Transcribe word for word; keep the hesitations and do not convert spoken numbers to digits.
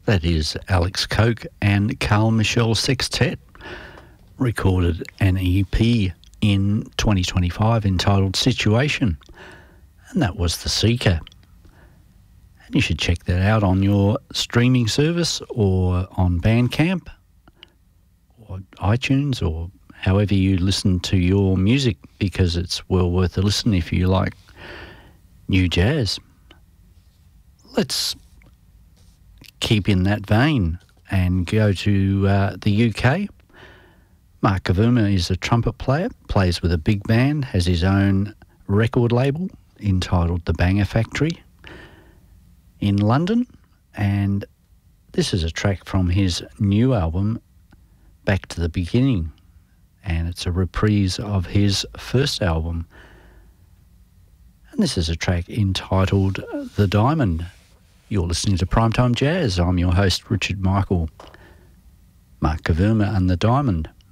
That is Alex Coke and Carl Michel Sextet, recorded an E P in twenty twenty-five entitled Situation, and that was The Seeker. And you should check that out on your streaming service or on Bandcamp or iTunes or however you listen to your music, because it's well worth a listen if you like new jazz. Let's keep in that vein and go to uh, the U K. Mark Kavuma is a trumpet player, plays with a big band, has his own record label entitled The Banger Factory in London, and this is a track from his new album, Back to the Beginning, and it's a reprise of his first album. And this is a track entitled The Diamond. You're listening to Primetime Jazz. I'm your host, Richard Michael. Mark Kavuma and The Diamond.